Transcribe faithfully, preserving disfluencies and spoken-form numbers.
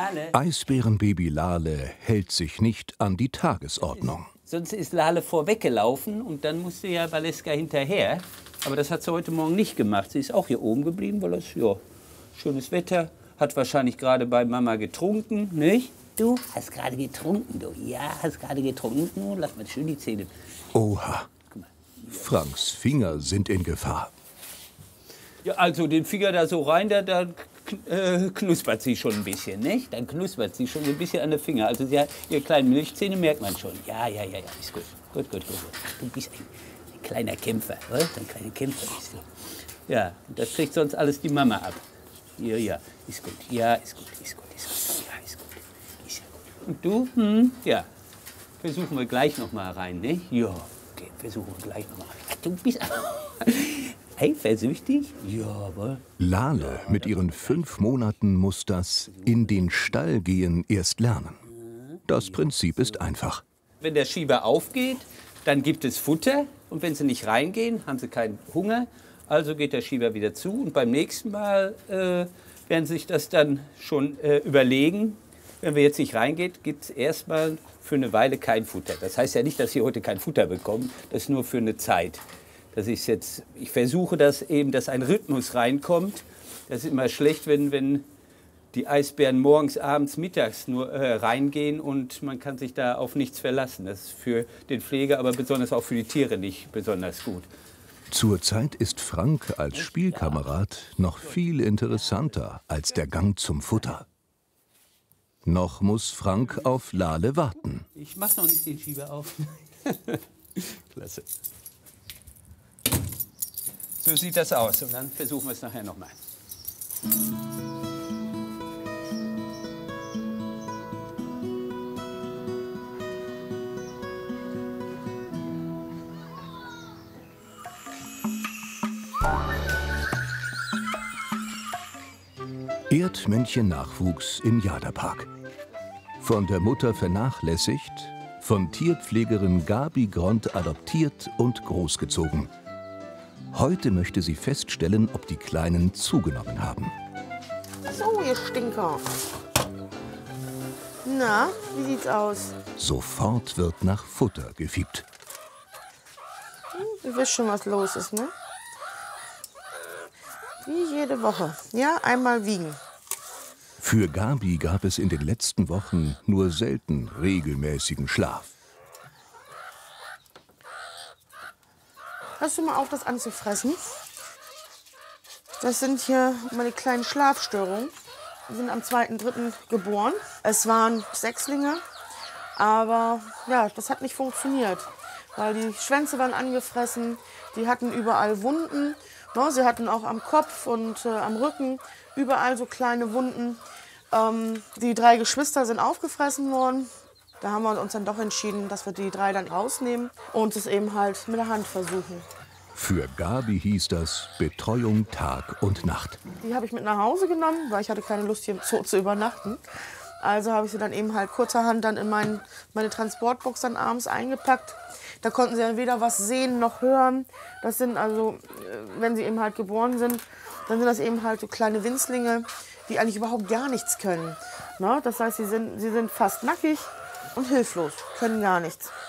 Lale. Eisbärenbaby Lale hält sich nicht an die Tagesordnung. Sonst ist Lale vorweggelaufen und dann musste ja Valeska hinterher. Aber das hat sie heute Morgen nicht gemacht. Sie ist auch hier oben geblieben, weil es, ja, schönes Wetter. Hat wahrscheinlich gerade bei Mama getrunken, nicht? Du hast gerade getrunken, du. Ja, hast gerade getrunken. Nun, lass mal schön die Zähne. Oha. Franks Finger sind in Gefahr. Ja, also den Finger da so rein, da, da äh, knuspert sie schon ein bisschen, nicht? Dann knuspert sie schon ein bisschen an den Finger. Also sie hat ihre kleinen Milchzähne, merkt man schon. Ja, ja, ja, ja, ist gut. Gut, gut, gut. Du bist ein, ein kleiner Kämpfer, oder? Ein kleiner Kämpfer bist du. Ja, das kriegt sonst alles die Mama ab. Ja, ja, ist gut. Ja, ist gut, ist gut, ist gut. Ja, ist gut. Ist ja gut. Und du? Hm, ja. Versuchen wir gleich noch mal rein, nicht? Ja, okay, versuchen wir gleich noch mal rein. Du bist eifersüchtig? Ja, aber... Lale mit ihren fünf Monaten muss das in den Stall gehen erst lernen. Das Prinzip ist einfach. Wenn der Schieber aufgeht, dann gibt es Futter. Und wenn sie nicht reingehen, haben sie keinen Hunger. Also geht der Schieber wieder zu. Und beim nächsten Mal äh, werden sie sich das dann schon äh, überlegen. Wenn wir jetzt nicht reingehen, gibt es erstmal für eine Weile kein Futter. Das heißt ja nicht, dass sie heute kein Futter bekommen. Das ist nur für eine Zeit. Das ist jetzt, ich versuche das eben, dass ein Rhythmus reinkommt. Das ist immer schlecht, wenn, wenn die Eisbären morgens, abends, mittags nur äh, reingehen und man kann sich da auf nichts verlassen. Das ist für den Pfleger, aber besonders auch für die Tiere nicht besonders gut. Zurzeit ist Frank als Spielkamerad noch viel interessanter als der Gang zum Futter. Noch muss Frank auf Lale warten. Ich mach noch nicht den Schieber auf. Klasse. So sieht das aus. Und dann versuchen wir es nachher noch mal. Erdmännchen-Nachwuchs im Jadapark. Von der Mutter vernachlässigt, von Tierpflegerin Gabi Grond adoptiert und großgezogen. Heute möchte sie feststellen, ob die Kleinen zugenommen haben. So, ihr Stinker. Na, wie sieht's aus? Sofort wird nach Futter gefiebt. Hm, ihr wisst schon, was los ist, ne? Wie jede Woche. Ja, einmal wiegen. Für Gabi gab es in den letzten Wochen nur selten regelmäßigen Schlaf. Hörst du mal auf, das anzufressen? Das sind hier meine kleinen Schlafstörungen. Die sind am zweiten dritten geboren. Es waren Sechslinge, aber ja, das hat nicht funktioniert. Weil die Schwänze waren angefressen, die hatten überall Wunden. No, sie hatten auch am Kopf und äh, am Rücken überall so kleine Wunden. Ähm, die drei Geschwister sind aufgefressen worden. Da haben wir uns dann doch entschieden, dass wir die drei dann rausnehmen und es eben halt mit der Hand versuchen. Für Gabi hieß das Betreuung Tag und Nacht. Die habe ich mit nach Hause genommen, weil ich hatte keine Lust, hier im Zoo zu übernachten. Also habe ich sie dann eben halt kurzerhand dann in mein, meine Transportbox dann abends eingepackt. Da konnten sie dann weder was sehen noch hören. Das sind also, wenn sie eben halt geboren sind, dann sind das eben halt so kleine Winzlinge, die eigentlich überhaupt gar nichts können. Na, das heißt, sie sind, sie sind fast nackig und hilflos, können gar nichts.